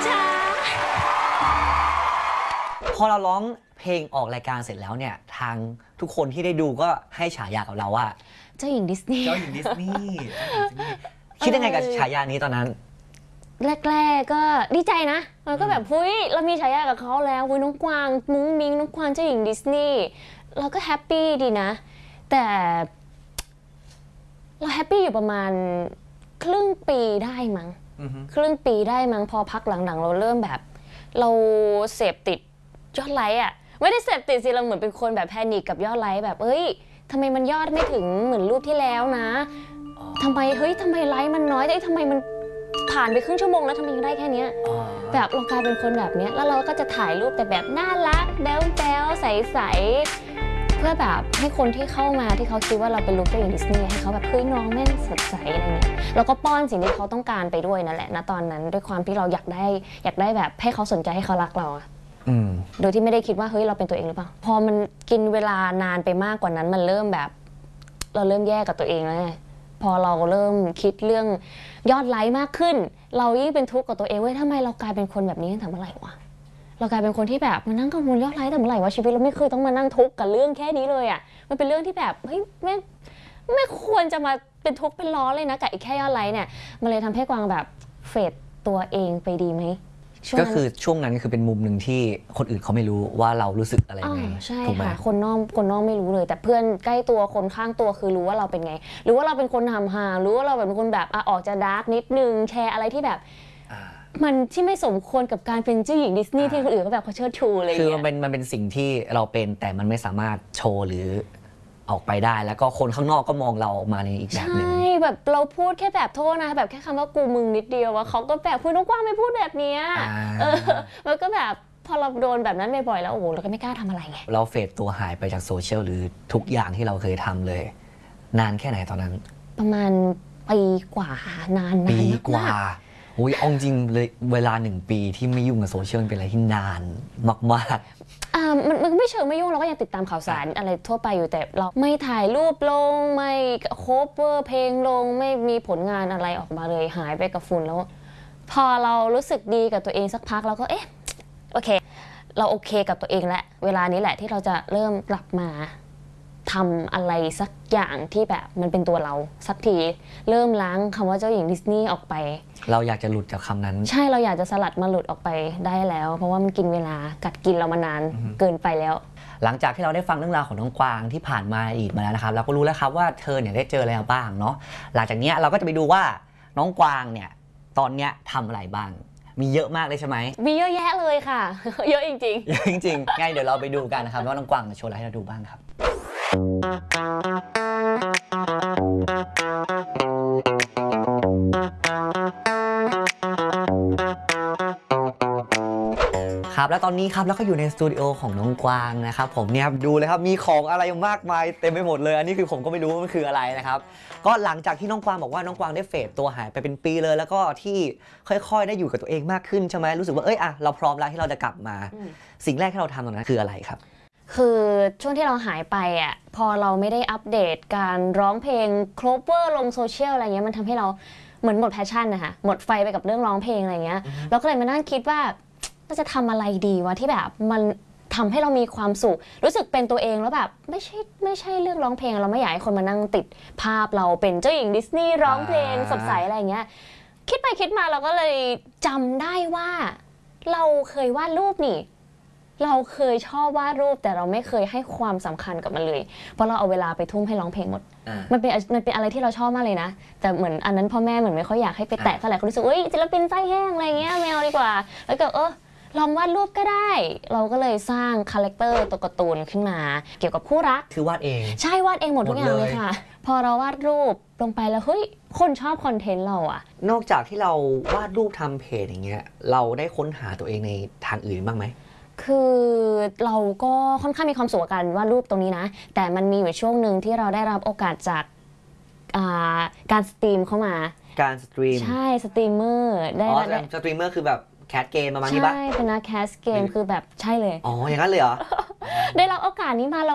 จ้าพอเราร้องเพลงออกรายการเสร็จแล้วเนี่ยทางทุกคนที่ได้ดูก็ให้ฉายากับเราว่าเจ้าหญิงดิสนีย์เจ้าหญิงดิสนีย์คิดยังไงกับฉายานี้ตอนนั้นแรกๆก็ดีใจนะเราก็แบบเฮ้ยเรามีฉายากับเขาแล้วน้องกวางมุ้งมิ้งน้องกวางเจ้าหญิงดิสนีย์เราก็แฮปปี้ดีนะแต่เราแฮปปี้อยู่ประมาณครึ่งปีได้มั้งครึ่งปีได้มั้งพอพักหลังๆเราเริ่มแบบเราเสพติดยอดไลค์อ่ะไม่ได้เสพติดสิเราเหมือนเป็นคนแบบแพนิคกับยอดไลค์แบบเอ้ยทำไมมันยอดไม่ถึงเหมือนรูปที่แล้วนะทำไมไลค์มันน้อยแต่ทำไมมันผ่านไปครึ่งชั่วโมงแล้วทำไมยังได้แค่นี้แบบเรากลายเป็นคนแบบนี้แล้วเราก็จะถ่ายรูปแต่แบบน่ารักแบ๊วๆใสๆเพื่อแบบให้คนที่เข้ามาที่เขาคิดว่าเราเป็นลูกเจ้าหญิงดิสนีย์ให้เขาแบบเฮ้ยน้องแม่งสดใสอะไรเงี้ยแล้วก็ป้อนสิ่งที่เขาต้องการไปด้วยนั่นแหละณตอนนั้นด้วยความที่เราอยากได้แบบให้เขาสนใจให้เขารักเราโดยที่ไม่ได้คิดว่าเฮ้ยเราเป็นตัวเองหรือเปล่าพอมันกินเวลานานไปมากกว่านั้นมันเริ่มแบบเราเริ่มแย่กับตัวเองแล้วไงพอเราเริ่มคิดเรื่องยอดไลค์มากขึ้นเรายิ่งเป็นทุกข์กับตัวเองเว้ยทำไมเรากลายเป็นคนแบบนี้ตั้งแต่เมื่อไหร่วะเรากลายเป็นคนที่แบบมานั่งกังวลยอดไลค์แต่เมื่อไหร่วะชีวิตเราไม่เคยต้องมานั่งทุกข์กับเรื่องแค่นี้เลยอ่ะมันเป็นเรื่องที่แบบเฮ้ยไม่ควรจะมาเป็นทุกข์เป็นร้อนเลยนะกับอีกแค่ยอดไลค์เนี่ยมันเลยทำให้กวางแบบเฟดตัวเองไปดีไหมก็คือช่วงนั้นคือเป็นมุมหนึ่งที่คนอื่นเขาไม่รู้ว่าเรารู้สึกอะไรไงใช่ค่ะคนนอกไม่รู้เลยแต่เพื่อนใกล้ตัวคนข้างตัวคือรู้ว่าเราเป็นไงรู้ว่าเราเป็นคนหำรู้ว่าเราเป็นคนแบบออกจะดาร์กนิดนึงแชร์อะไรที่แบบมันที่ไม่สมควรกับการเป็นเจ้าหญิงดิสนีย์ที่คนอื่นเขาแบบเขาเชิดชูอะไรอย่างเงี้ยคือมันเป็นสิ่งที่เราเป็นแต่มันไม่สามารถโชว์หรือออกไปได้แล้วก็คนข้างนอกก็มองเราออกมาในอีกแบบหนึ่งใช่แบบเราพูดแค่แบบโทษนะแบบแค่คำว่ากูมึงนิดเดียวว่าเขาก็แบบคุณน้องกว้างไม่พูดแบบนี้มันก็แบบพอเราโดนแบบนั้นบ่อยๆแล้วโอ้โหเราก็ไม่กล้าทำอะไรไงเราเฟดตัวหายไปจากโซเชียลหรือทุกอย่างที่เราเคยทำเลยนานแค่ไหนตอนนั้นประมาณปีกว่านานปีกว่าโอ้ยเอาจริงเลยเวลา1 ปีที่ไม่ยุ่งกับโซเชียลเป็นอะไรที่นานมากมันไม่เชิงไม่ยุ่งเราก็ยังติดตามข่าวสารอะไรทั่วไปอยู่แต่เราไม่ถ่ายรูปลงไม่โคเวอร์เพลงลงไม่มีผลงานอะไรออกมาเลยหายไปกับฝุ่นแล้วพอเรารู้สึกดีกับตัวเองสักพักเราก็โอเคเราโอเคกับตัวเองแล้วเวลานี้แหละที่เราจะเริ่มกลับมาทำอะไรสักอย่างที่แบบมันเป็นตัวเราสักทีเริ่มล้างคำว่าเจ้าหญิงดิสนีย์ออกไปเราอยากจะหลุดจากคำนั้นใช่เราอยากจะสลัดมาหลุดออกไปได้แล้วเพราะว่ามันกินเวลากัดกินเรามานานเกินไปแล้วหลังจากที่เราได้ฟังเรื่องราวของน้องกวางที่ผ่านมาอีกมาแล้วนะครับเราก็รู้แล้วครับว่าเธอเนี่ยได้เจออะไรบ้างเนาะหลังจากนี้เราก็จะไปดูว่าน้องกวางเนี่ยตอนเนี้ยทำอะไรบ้างมีเยอะมากเลยใช่ไหมมีเยอะแยะเลยค่ะเยอะจริงๆเยอะจริงๆงั้นเดี๋ยวเราไปดูกันนะครับว่าน้องกวางจะโชว์อะไรให้เราดูบ้างครับครับแล้วตอนนี้ครับแล้วก็อยู่ในสตูดิโอของน้องกวางนะครับผมเนี่ยครับดูเลยครับมีของอะไรมากมายเต็มไปหมดเลยอันนี้คือผมก็ไม่รู้ว่ามันคืออะไรนะครับก็หลังจากที่น้องกวางบอกว่าน้องกวางได้เฟดตัวหายไปเป็นปีเลยแล้วก็ที่ค่อยๆได้อยู่กับตัวเองมากขึ้นใช่ไหมรู้สึกว่าเราพร้อมแล้วที่เราจะกลับมาสิ่งแรกที่เราทำตอนนั้นคืออะไรครับคือช่วงที่เราหายไปพอเราไม่ได้อัปเดตการร้องเพลงโคเวอร์ลงโซเชียลอะไรเงี้ยมันทำให้เราเหมือนหมดแพชชั่นนะคะหมดไฟไปกับเรื่องร้องเพลงอะไรเงี้ยเราก็เลยมานั่งคิดว่าเราจะทำอะไรดีวะที่แบบมันทำให้เรามีความสุขรู้สึกเป็นตัวเองแล้วแบบไม่ใช่เรื่องร้องเพลงเราไม่อยากให้คนมานั่งติดภาพเราเป็นเจ้าหญิงดิสนีย์ร้องเพลงสดใสอะไรเงี้ยคิดไปคิดมาเราก็เลยจำได้ว่าเราเคยวาดรูปนี่เราเคยชอบวาดรูปแต่เราไม่เคยให้ความสำคัญกับมันเลยเพราะเราเอาเวลาไปทุ่มให้ร้องเพลงหมดมันเป็นอะไรที่เราชอบมากเลยนะแต่เหมือนอันนั้นพ่อแม่เหมือนไม่ค่อยอยากให้ไปแตะเท่าไหร่เขารู้สึกศิลปินไส้แห้งอะไรเงี้ยไม่เอาดีกว่าแล้วก็ลองวาดรูปก็ได้เราก็เลยสร้างคาแรคเตอร์ตัวการ์ตูนขึ้นมาเกี่ยวกับคู่รักคือวาดเองใช่วาดเองหมดทุกอย่างเลยค่ะพอเราวาดรูปลงไปแล้วคนชอบคอนเทนต์เรานอกจากที่เราวาดรูปทำเพจอย่างเงี้ยเราได้ค้นหาตัวเองในทางอื่นบ้างไหมคือเราก็ค่อนข้างมีความสุขกับการวาดรูปตรงนี้นะแต่มันมีอยู่ช่วงหนึ่งที่เราได้รับโอกาสจากการสตรีมเข้ามาการสตรีมใช่สตรีมเมอร์ได้สตรีมเมอร์คือแบบแคสเกมประมาณนี้ปะใช่เป็นนักแคสเกมคือแบบใช่เลยอย่างนั้นเลยเหรอได้รับโอกาสนี้มา